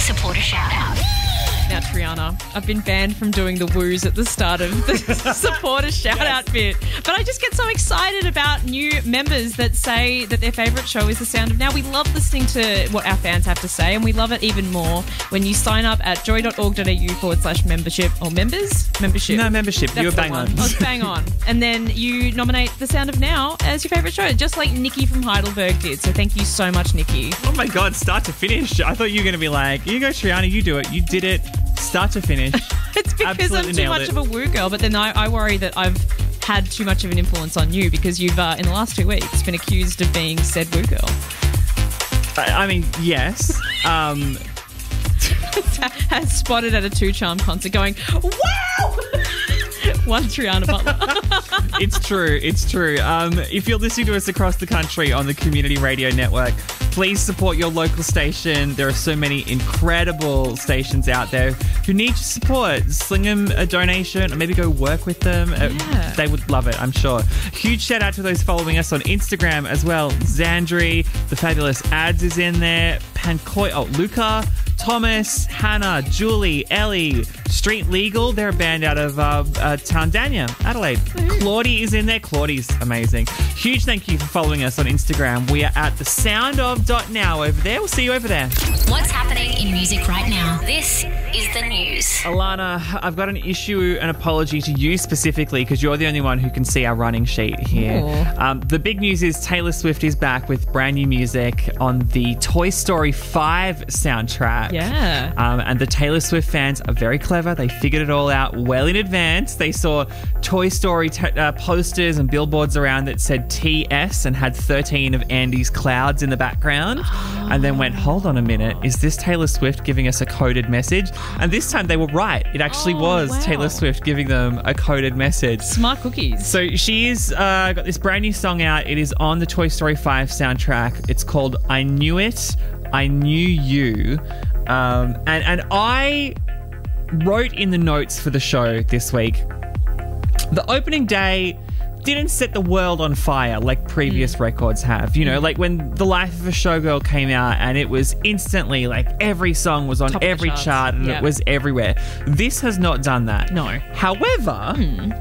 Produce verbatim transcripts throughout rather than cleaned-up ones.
Supporter shout out. Now, Triana, I've been banned from doing the woos at the start of the supporter shout-out bit. But I just get so excited about new members that say that their favourite show is The Sound of Now. We love listening to what our fans have to say, and we love it even more when you sign up at joy.org.au forward slash membership or members? Membership. No, membership. That's you were the bang one. on. I was bang on. And then you nominate The Sound of Now as your favourite show, just like Nikki from Heidelberg did. So thank you so much, Nikki. Oh my God, start to finish. I thought you were going to be like, you go, Triana, you do it. You did it. Start to finish. It's because Absolutely I'm too nailed much it. of a woo girl, but then I, I worry that I've had too much of an influence on you because you've, uh, in the last two weeks, been accused of being said woo girl. I, I mean, yes. Um, Has spotted at a Two Charm concert going, wow! One Triana Butler. it's true. It's true. Um, if you're listening to us across the country on the Community Radio Network, please support your local station. There are so many incredible stations out there who need your support. Sling them a donation or maybe go work with them. Yeah. Uh, they would love it, I'm sure. Huge shout out to those following us on Instagram as well. Xandri, the fabulous Ads is in there. Pancoy, oh, Luca, Thomas, Hannah, Julie, Ellie, Street Legal. They're a band out of uh, uh, Towndania, Adelaide. Claudie is in there. Claudie's amazing. Huge thank you for following us on Instagram. We are at the sound of dot now over there. We'll see you over there. What's happening in music right now? This is the news. Alana, I've got an issue, an apology to you specifically because you're the only one who can see our running sheet here. Um, the big news is Taylor Swift is back with brand new music on the Toy Story five soundtrack. Yeah. Um, and the Taylor Swift fans are very clever. They figured it all out well in advance. They saw Toy Story t- uh, posters and billboards around that said T S and had thirteen of Andy's clouds in the background. And then went, hold on a minute, is this Taylor Swift giving us a coded message? And this time they were right. It actually Oh, was wow. Taylor Swift giving them a coded message. Smart cookies. So she's uh, got this brand new song out. It is on the Toy Story five soundtrack. It's called I Knew It, I Knew You. Um, and, and I wrote in the notes for the show this week, the opening day didn't set the world on fire like previous mm. records have. You know, mm. like when The Life of a Showgirl came out and it was instantly like every song was on Top every chart and yep. it was everywhere. This has not done that. No. However,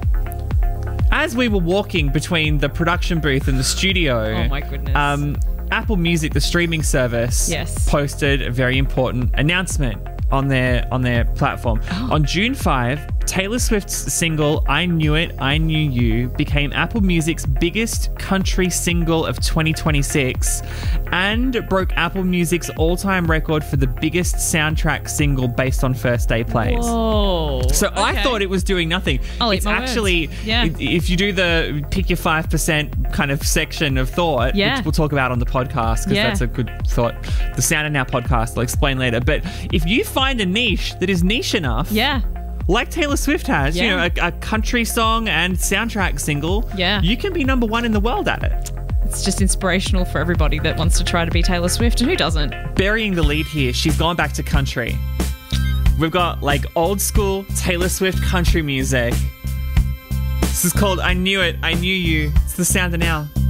mm. as we were walking between the production booth and the studio, oh my goodness. Um, Apple Music, the streaming service, yes. posted a very important announcement on their on their platform. Oh. On June fifth, Taylor Swift's single I Knew It, I Knew You became Apple Music's biggest country single of twenty twenty-six and broke Apple Music's all-time record for the biggest soundtrack single based on first day plays. Whoa. So okay. I thought it was doing nothing. I'll it's eat my actually, words. Yeah. if you do the pick your five percent kind of section of thought, yeah. which we'll talk about on the podcast because yeah. that's a good thought. The Sound of Now podcast, I'll explain later. But if you find a niche that is niche enough, yeah. like Taylor Swift has, yeah. you know, a, a country song and soundtrack single, yeah. you can be number one in the world at it. It's just inspirational for everybody that wants to try to be Taylor Swift, and who doesn't? Burying the lead here, she's gone back to country. We've got like old school Taylor Swift country music. This is called I Knew It, I Knew You. It's the Sound of Now.